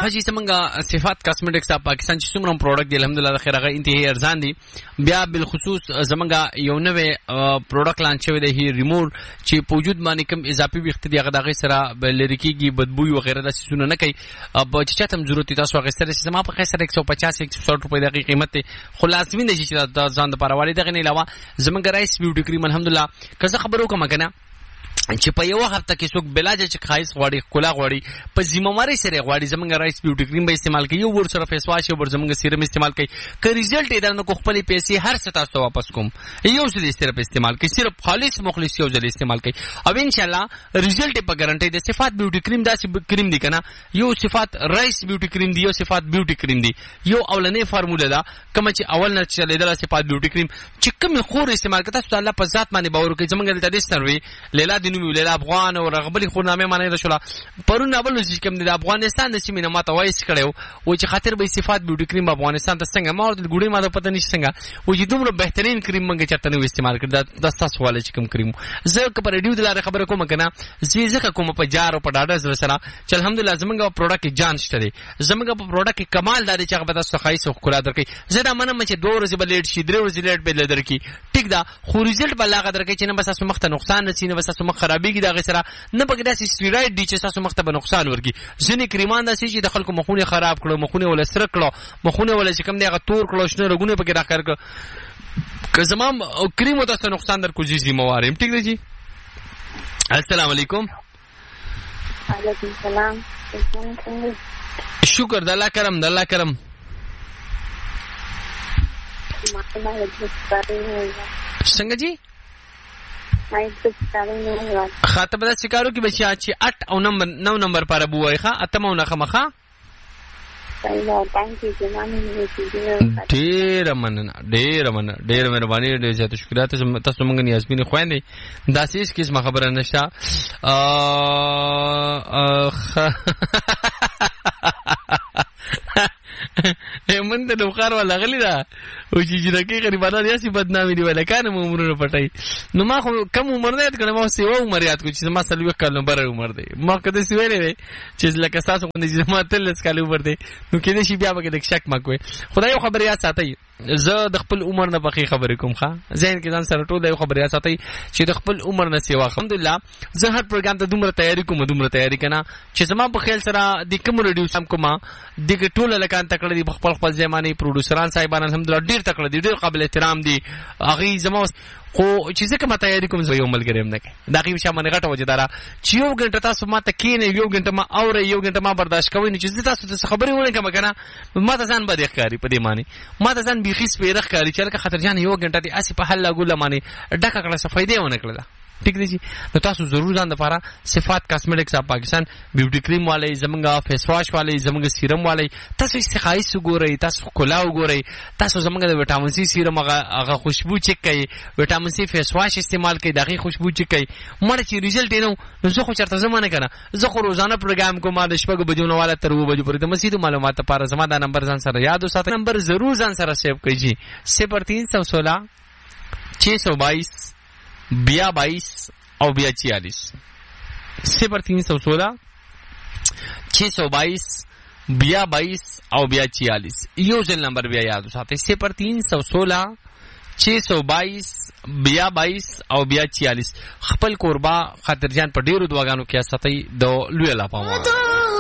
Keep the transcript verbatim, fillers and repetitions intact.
خجی څنګه صفات کاسمیټکس اپ پاکستان چې څومره پروډکټ دی الحمدلله خیر هغه انتهایی ارزان دي. بیا بالخصوص زمونږ یو نوې پروډکټ لانچ شوی دی ریمور چې په وجود باندې کوم اضافي وخت دی هغه دغه سره لریکيږي بدبوي وغیرہ د سيزونه نه کوي. اب چې چاته ضرورت تاسو هغه سره چې ما په خیر سره ایک سو پچاس ایک سو ساٹھ روپے د قیمت خلاصوي نه چې د ځان د پاره والي دغه نه علاوه زمونږ رایس بیوټي کریم الحمدلله کزه خبرو کوم کنه چې په یو هفته کې څوک بلاجه چې خایس غواړي کلا غواړي په ذمہواری سره غواړي زمونږ رایس بیوټي کریم به استعمال کوي یو ور سره فیس واش او زمونږ سیرم استعمال کوي که ریزلټ یې درنه کو خپل پیسې هر څه تاسو واپس کوم یو څه دې صرف استعمال کوي صرف خالص مخلص یو ځل استعمال کوي او ان شاء الله ریزلټ په ګارانټي د صفات بیوټي کریم داسې کریم دی کنه یو صفات رایس بیوټي کریم دی یو صفات بیوټي کریم دی یو اولنې فارموله ده کوم چې اول نه چلیدل صفات بیوټي کریم چې کوم خور استعمال کړه تاسو الله په ذات باندې باور کوي زمونږ د دې سروي لیلا دینو لیلا افغان او رغبلی خورنامه معنی ده شولا پرون اول چې کوم د افغانستان د سیمه ماته وایس کړو و چې خاطر به صفات بیوټي کریم افغانستان ته څنګه ما ورته ګوډې ما ته پته نشي څنګه و چې دومره بهترین کریم منګه چرته نو استعمال کړ د تاسو والے چې کوم کریم زه که پر ریډیو دلاره خبره کوم کنه زی زکه کوم په جار او په ډاډه زره سره چې الحمدلله زمونږ پروډکټ جان شته زمونږ په پروډکټ کمال داري چې هغه تاسو خایس او کلا درکې زه دا منم چې دوه ورځې بل لیټ شي درې ورځې لیټ به درکې ټیک دا خو ریزلټ بل هغه درکې چې نه بس تاسو مخ ته نقصان رسینه بس تاسو مخ خرابېږي دا غي سره نه پکې داسې سټیراید دي چې تاسو مخ ته به نقصان ورګي ځنې کریمان داسې چې د خلکو مخونه خراب کړو مخونه ول سره کړو مخونه ول چې کوم دی هغه تور کړو شنو رګونه پکې راخر کړ که زمام کریم تاسو نقصان در کوزي ذمہواریم ٹھیک دی جی. السلام علیکم. وعلیکم السلام. شکر د الله کرم د الله کرم. څنګه جی خاطب دا سکارو کی بچیا چې اٹ او نمبر نو نمبر پر بوای ښا اتمو نه خمخه ډیر مننه ډیر مننه ډیر مهرباني ډیر زیات شکر تاسو مونږ نه یاسمین خويندې داسې هیڅ قسمه خبره نشته من ته نوخار ولا غلی دا او چې جنکی غریبانه یاسي بدنامي دی ولا کنه عمرونه پټای نو ما خو کم عمر نه یاد کړم ما سیوا عمر یاد کو چې ما سلوي کال بر عمر دی ما کده سی ویلې چې لکه تاسو باندې ما تل سکال عمر دی نو کله شي بیا به د شک ما کوي خدای خبر یا ساتي زه د خپل عمر نه بخي خبرې کوم ښا ځین کې ځان سره ټول د خبر یا ساتي چې د خپل عمر نه سیوا الحمدلله زه هر پروګرام ته دومره تیاری کوم دومره تیاری کنا چې زما په خیال سره د کوم ریډیو سم کومه د ټول لکان تکړه دي خپل خپل ځمانه پروډوسران صاحبان الحمدلله ډیر تکړه دي ډیر قابل احترام دي اغه زما خو چې څه کومه تیاری کوم زه یو ملګری نه کوي دا کې شامه غټه وجدارا چې یو غنټه تاسو ما ته کینې یو غنټه ما اور یو غنټه ما برداشت کوی نه چې تاسو ته خبرې ونه کوم کنه ما ته ځان بده ښکاری په دې معنی ما ته ځان بيخي سپیره ښکاری چې لکه خطر جان یو غنټه دي اسی په حل لاګول معنی ډکه کړه څه فائدې ونه کړله ٹھیک دی جی. نو تاسو ضرور ځان د لپاره صفات کاسمیټکس اپ پاکستان بیوټي کریم والے زمونږه فیس واش والے زمونږه سیرم والے تاسو استخایس وګورئ تاسو کلا وګورئ تاسو زمونږه د وټامین سي سیرم هغه هغه خوشبو چک کړئ وټامین سي فیس واش استعمال کړئ دغه خوشبو چک کړئ مړ چې ریزلټ نو نو زه خو چرته زمانه کنه زه خو روزانه پروګرام کوم د شپږ بجو نو والا تر و بجو پورې د مسجد معلومات لپاره زما دا نمبر ځان سره یاد وساتئ نمبر ضرور ځان سره سیو کړئ جی صفر تین سو سولہ چھ سو بائیس بیا بائیس او بیا چھیالیس صفر تین سو سولہ چھ سو بائیس بیا بائیس او بیا چھیالیس یو ځل نمبر بیا یاد وساتئ صفر تین سو سولہ چھ سو بائیس بیا بائیس او بیا چھیالیس خپل قربا خاطر جان په ډیرو دواګانو کې ساتي د لوی الله پاما